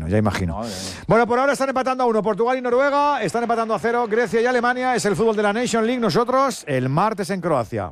ya imagino. Bueno, por ahora están empatando a 1 Portugal y Noruega, están empatando a 0 Grecia y Alemania. Es el fútbol de la Nation League. Nosotros el martes en Croacia.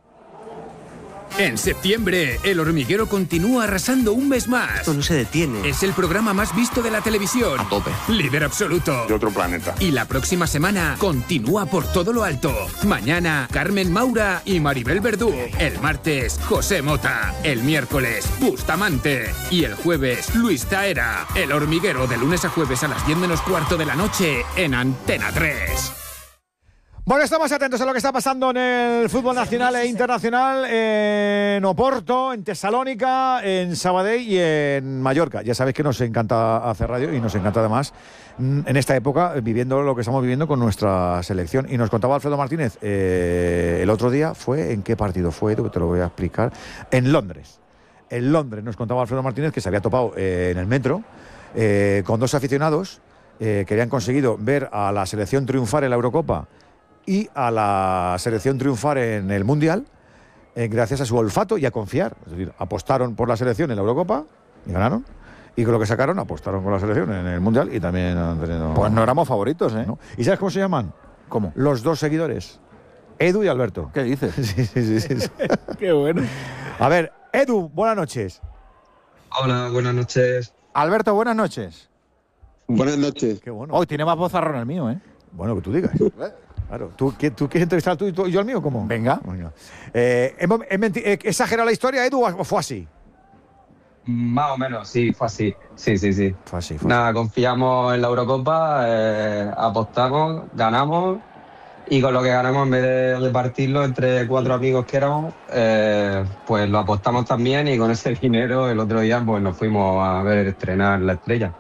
En septiembre, El Hormiguero continúa arrasando un mes más. Esto no se detiene. Es el programa más visto de la televisión. A tope. Líder absoluto. De otro planeta. Y la próxima semana continúa por todo lo alto. Mañana, Carmen Maura y Maribel Verdú. El martes, José Mota. El miércoles, Bustamante. Y el jueves, Luis Taera. El Hormiguero, de lunes a jueves a las 10 menos cuarto de la noche en Antena 3. Bueno, estamos atentos a lo que está pasando en el fútbol nacional e internacional, en Oporto, en Tesalónica, en Sabadell y en Mallorca. Ya sabéis que nos encanta hacer radio y nos encanta además en esta época viviendo lo que estamos viviendo con nuestra selección. Y nos contaba Alfredo Martínez el otro día, ¿en qué partido fue? Te lo voy a explicar. En Londres. En Londres nos contaba Alfredo Martínez que se había topado en el metro con dos aficionados que habían conseguido ver a la selección triunfar en la Eurocopa y a la selección triunfar en el Mundial gracias a su olfato y a confiar. Es decir, apostaron por la selección en la Eurocopa y ganaron. Y con lo que sacaron, apostaron con la selección en el Mundial y también han tenido... Pues no éramos favoritos, ¿eh? ¿No? ¿Y sabes cómo se llaman? ¿Cómo? Los dos seguidores. Edu y Alberto. ¿Qué dices? Sí. Qué bueno. A ver, Edu, buenas noches. Hola, buenas noches. Alberto, buenas noches. Buenas noches. Qué bueno. Hoy tiene más vozarrón el mío, ¿eh? Bueno, que tú digas. Claro, ¿tú quieres entrevistar tú y yo al mío? ¿Cómo? Venga. ¿He exagerado la historia, Edu, o fue así? Más o menos, sí, fue así. Sí. Fue así. Nada, confiamos en la Eurocopa, apostamos, ganamos y con lo que ganamos, en vez de repartirlo entre 4 amigos que éramos, pues lo apostamos también y con ese dinero el otro día pues nos fuimos a ver estrenar La Estrella.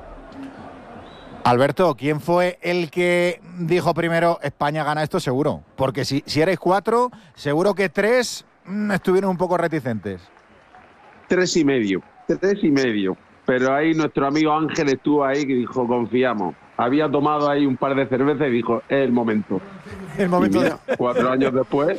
Alberto, ¿quién fue el que dijo primero España gana esto? Seguro. Porque si erais 4, seguro que 3 estuvieron un poco reticentes. 3,5. Pero ahí nuestro amigo Ángel estuvo ahí que dijo, confiamos. Había tomado ahí un par de cervezas y dijo, es el momento. El momento. Y mira, 4 años después,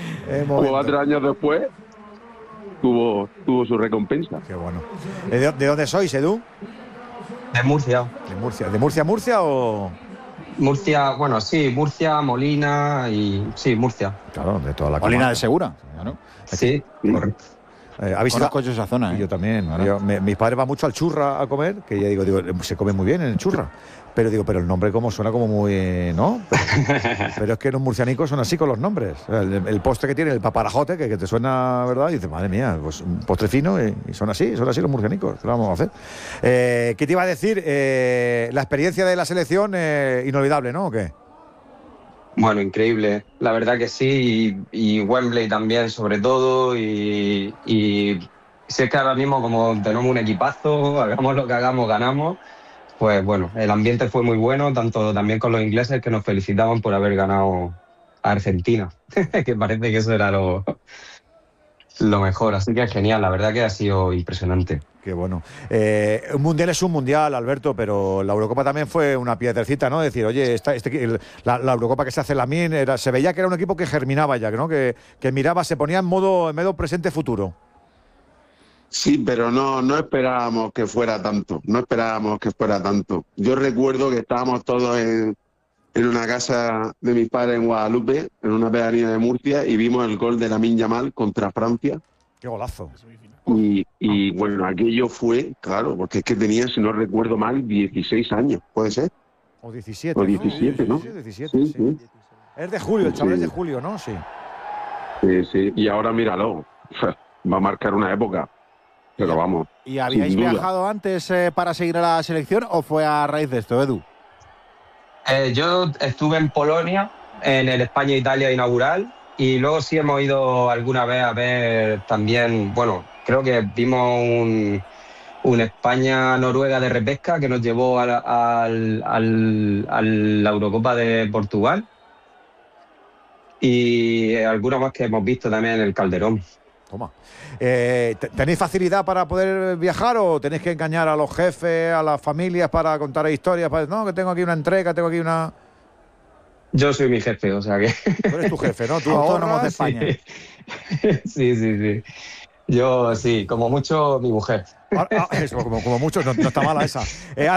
tuvo su recompensa. Qué bueno. ¿De dónde sois, Edu? De Murcia. ¿De Murcia o...? Murcia, bueno, sí, Murcia, Molina y... Sí, Murcia. Claro, de toda la Molina comarca. de Segura, ¿no? Sí, correcto. Conozco esa zona, ¿eh? Yo también. Mis padres van mucho al Churra a comer, que ya digo, se come muy bien en el Churra. Pero el nombre como suena como muy... ¿no? Pero es que los murcianicos son así con los nombres. El postre que tiene, el paparajote, que te suena, ¿verdad? Y dices, madre mía, pues un postre fino y son así los murcianicos. ¿Qué vamos a hacer? ¿Qué te iba a decir? La experiencia de la selección, inolvidable, ¿no? ¿O qué? Bueno, increíble. La verdad que sí. Y Wembley también, sobre todo. Y si es que ahora mismo, como tenemos un equipazo, hagamos lo que hagamos, ganamos. Pues bueno, el ambiente fue muy bueno, tanto también con los ingleses que nos felicitaban por haber ganado a Argentina, que parece que eso era lo mejor. Así que es genial, la verdad que ha sido impresionante. Qué bueno. Un mundial es un mundial, Alberto, pero la Eurocopa también fue una piedrecita, ¿no? Decir, oye, la Eurocopa que se hace en la MIN, se veía que era un equipo que germinaba ya, ¿no? Que miraba, se ponía en modo presente-futuro. Sí, pero no esperábamos que fuera tanto. Yo recuerdo que estábamos todos en una casa de mis padres en Guadalupe, en una pedanía de Murcia, y vimos el gol de Lamine Yamal contra Francia. ¡Qué golazo! Y bueno, aquello fue, claro, porque es que tenía, si no recuerdo mal, 16 años, ¿puede ser? O 17. O 17, ¿no? 17, sí. Es de julio, el chaval es de julio, ¿no? Sí. Sí. Y ahora míralo, va a marcar una época. Pero vamos. ¿Y habíais viajado antes para seguir a la selección o fue a raíz de esto, Edu? Yo estuve en Polonia, en el España-Italia inaugural, y luego sí hemos ido alguna vez a ver también, bueno, creo que vimos un España-Noruega de repesca que nos llevó a la Eurocopa de Portugal, y alguna más que hemos visto también en el Calderón. Toma. ¿Tenéis facilidad para poder viajar o tenéis que engañar a los jefes, a las familias para contar historias? No, que tengo aquí una entrega, tengo aquí una... Yo soy mi jefe, o sea que... Tú eres tu jefe, ¿no? Tú autónomos de España. Sí. Yo sí, como mucho mi mujer. Eso, como mucho, no está mala esa.